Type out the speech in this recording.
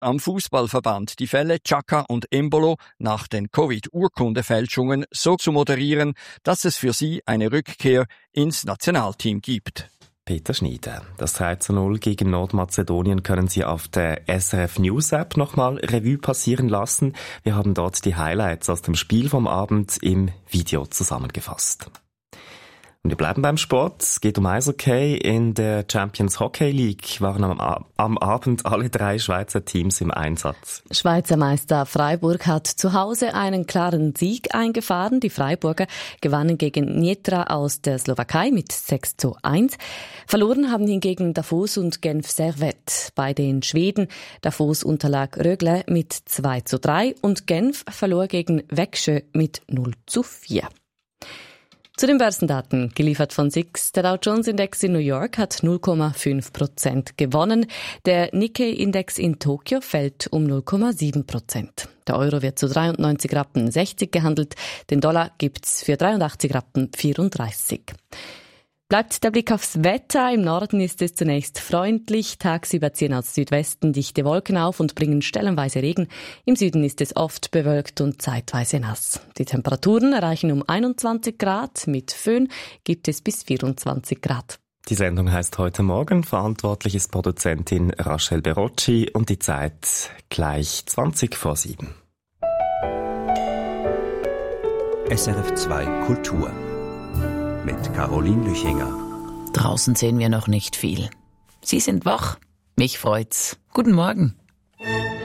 am Fußballverband, die Fälle Xhaka und Embolo nach den Covid-Urkundefälschungen so zu moderieren, dass es für sie eine Rückkehr ins Nationalteam gibt. Peter Schneider. Das 3:0 gegen Nordmazedonien können Sie auf der SRF News App nochmal Revue passieren lassen. Wir haben dort die Highlights aus dem Spiel vom Abend im Video zusammengefasst. Und wir bleiben beim Sport. Es geht um Eishockey. In der Champions Hockey League waren am Abend alle 3 Schweizer Teams im Einsatz. Schweizer Meister Freiburg hat zu Hause einen klaren Sieg eingefahren. Die Freiburger gewannen gegen Nitra aus der Slowakei mit 6:1. Verloren haben hingegen Davos und Genf Servette. Bei den Schweden Davos unterlag Rögle mit 2:3 und Genf verlor gegen Växjö mit 0:4. Zu den Börsendaten, geliefert von SIX. Der Dow Jones Index in New York hat 0,5% gewonnen. Der Nikkei-Index in Tokio fällt um 0,7%. Der Euro wird zu 93,60 Rappen gehandelt. Den Dollar gibt's für 83,34 Rappen. Bleibt der Blick aufs Wetter. Im Norden ist es zunächst freundlich. Tagsüber ziehen aus Südwesten dichte Wolken auf und bringen stellenweise Regen. Im Süden ist es oft bewölkt und zeitweise nass. Die Temperaturen erreichen um 21 Grad. Mit Föhn gibt es bis 24 Grad. Die Sendung heißt «Heute Morgen». Verantwortlich ist Produzentin Rachel Berocci und die Zeit gleich 7:20. SRF 2 Kultur mit Caroline Lüchinger. Draußen sehen wir noch nicht viel. Sie sind wach. Mich freut's. Guten Morgen.